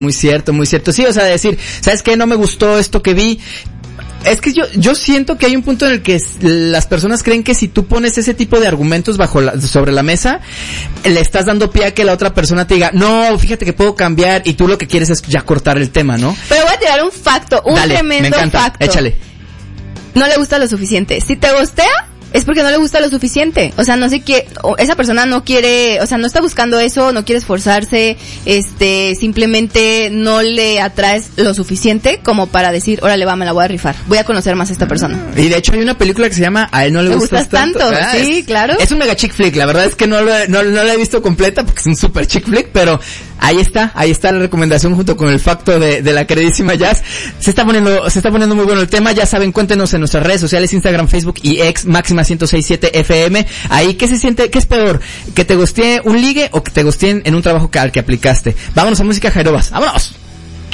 Muy cierto, muy cierto. Sí, o sea, decir, ¿sabes qué? No me gustó esto que vi. Es que yo siento que hay un punto en el que las personas creen que si tú pones ese tipo de argumentos sobre la mesa, le estás dando pie a que la otra persona te diga, no, fíjate que puedo cambiar, y tú lo que quieres es ya cortar el tema, ¿no? Pero voy a tirar un facto, Dale, tremendo me encanta. facto. Échale. No le gusta lo suficiente. Si te gustea, es porque no le gusta lo suficiente. O sea, no sé qué, esa persona no quiere, o sea, no está buscando eso, no quiere esforzarse, simplemente no le atraes lo suficiente como para decir, órale, va, me la voy a rifar. Voy a conocer más a esta persona. Y de hecho hay una película que se llama A él no le gustas tanto. Sí, claro. Es un mega chick flick, la verdad es que no la he visto completa porque es un super chick flick, pero ahí está la recomendación junto con el facto de la queridísima Jazz. Se está poniendo muy bueno el tema. Ya saben, cuéntenos en nuestras redes sociales, Instagram, Facebook y X, Máxima 106.7 FM. Ahí, ¿qué se siente? ¿Qué es peor? ¿Que te gustee un ligue o que te gusteen en un trabajo al que aplicaste? Vámonos a música, Jairobas. ¡Vámonos!